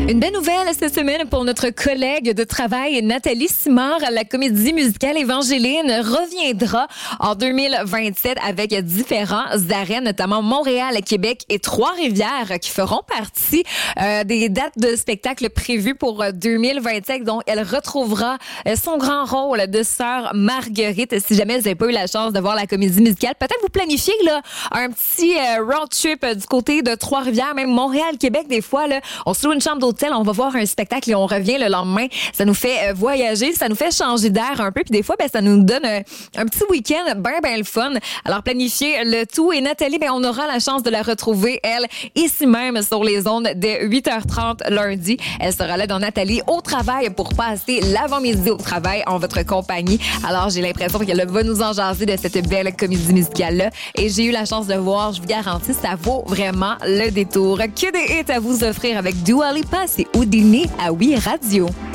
Une belle nouvelle cette semaine pour notre collègue de travail Nathalie Simard. La comédie musicale Évangeline reviendra en 2027 avec différents arènes, notamment Montréal, Québec et Trois-Rivières qui feront partie des dates de spectacle prévues pour 2025. Donc, elle retrouvera son grand rôle de sœur Marguerite. Si jamais vous n'avez pas eu la chance de voir la comédie musicale, peut-être vous planifiez là, un petit road trip du côté de Trois-Rivières, même Montréal, Québec. Des fois, là, on se loue une chambre d'hôtel, on va voir un spectacle et on revient le lendemain. Ça nous fait voyager, ça nous fait changer d'air un peu. Puis des fois, ça nous donne un petit week-end bien le fun. Alors, planifiez le tout. Et Nathalie, on aura la chance de la retrouver, elle, ici même sur les ondes dès 8h30 lundi. Elle sera là dans Nathalie au travail pour passer l'avant-midi au travail en votre compagnie. Alors, j'ai l'impression qu'elle va nous en jaser de cette belle comédie musicale-là. Et j'ai eu la chance de voir, je vous garantis, ça vaut vraiment le détour. Que des hits à vous offrir avec Dua Lipa, c'est Houdini à Oui Radio.